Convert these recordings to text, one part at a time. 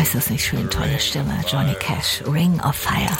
ist das nicht schön? Tolle Stimme. Johnny Cash, Ring of Fire.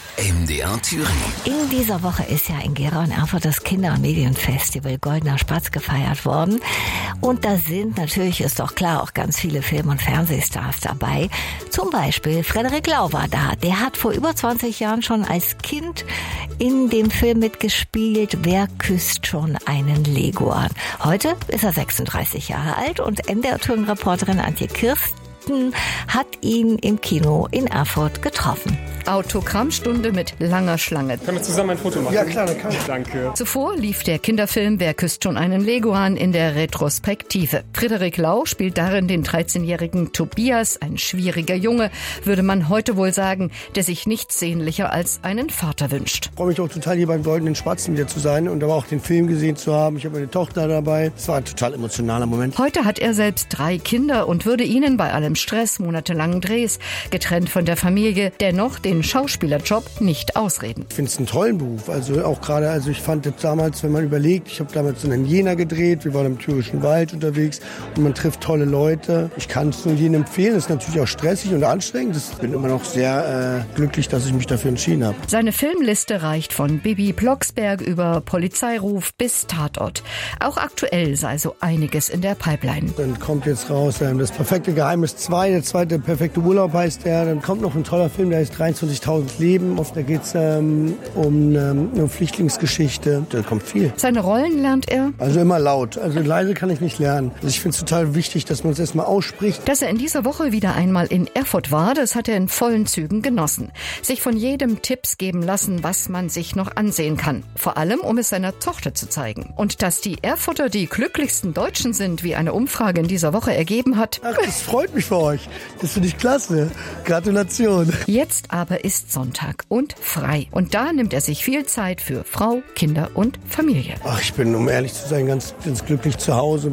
MDR Thüringen. In dieser Woche ist ja in Gera und Erfurt das Kinder- und Medienfestival Goldener Spatz gefeiert worden. Und da sind natürlich, ist doch klar, auch ganz viele Film- und Fernsehstars dabei. Zum Beispiel Frederik Lau war da. Der hat vor über 20 Jahren schon als Kind in dem Film mitgespielt, Wer küsst schon einen Leguan? Heute ist er 36 Jahre alt und MDR-Thüringen-Reporterin Antje Kirsten hat ihn im Kino in Erfurt getroffen. Autogrammstunde mit langer Schlange. Können wir zusammen ein Foto machen? Ja, klar, kann ich. Danke. Zuvor lief der Kinderfilm Wer küsst schon einen Leguan in der Retrospektive. Frederik Lau spielt darin den 13-jährigen Tobias, ein schwieriger Junge, würde man heute wohl sagen, der sich nichts sehnlicher als einen Vater wünscht. Ich freue mich auch total, hier beim Goldenen Spatz wieder zu sein und aber auch den Film gesehen zu haben. Ich habe meine Tochter dabei. Es war ein total emotionaler Moment. Heute hat er selbst 3 Kinder und würde ihnen bei allem Stress, monatelangen Drehs, getrennt von der Familie, dennoch den Schauspielerjob nicht ausreden. Ich finde es einen tollen Beruf. Also auch gerade, ich fand das damals, wenn man überlegt, ich habe damals in Jena gedreht, wir waren im Thürischen Wald unterwegs und man trifft tolle Leute. Ich kann es nur jedem empfehlen. Es ist natürlich auch stressig und anstrengend. Ich bin immer noch sehr glücklich, dass ich mich dafür entschieden habe. Seine Filmliste reicht von Bibi Blocksberg über Polizeiruf bis Tatort. Auch aktuell sei so einiges in der Pipeline. Dann kommt jetzt raus das perfekte Geheimnis 2, der zweite perfekte Urlaub heißt der. Dann kommt noch ein toller Film, der heißt 23.000 Leben. Da geht es um eine Flüchtlingsgeschichte. Da kommt viel. Seine Rollen lernt er? Also immer laut. Also leise kann ich nicht lernen. Also ich finde es total wichtig, dass man es erstmal ausspricht. Dass er in dieser Woche wieder einmal in Erfurt war, das hat er in vollen Zügen genossen. Sich von jedem Tipps geben lassen, was man sich noch ansehen kann. Vor allem, um es seiner Tochter zu zeigen. Und dass die Erfurter die glücklichsten Deutschen sind, wie eine Umfrage in dieser Woche ergeben hat. Ach, das freut mich für euch. Das finde ich klasse. Gratulation. Jetzt aber ist Sonntag und frei. Und da nimmt er sich viel Zeit für Frau, Kinder und Familie. Ach, ich bin, um ehrlich zu sein, ganz glücklich zu Hause.